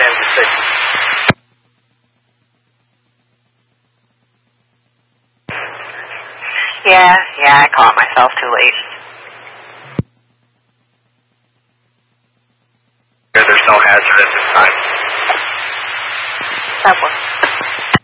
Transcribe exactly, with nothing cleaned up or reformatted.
exit six. Yeah, yeah, I caught myself too late. There's no hazard at this time. That was